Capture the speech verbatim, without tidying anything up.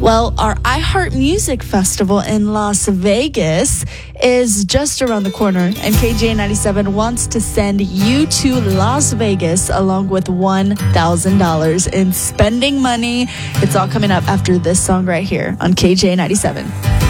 Well, our iHeart Music Festival in Las Vegas is just around the corner, and K J ninety-seven wants to send you to Las Vegas along with one thousand dollars in spending money. It's all coming up after this song right here on K J ninety-seven.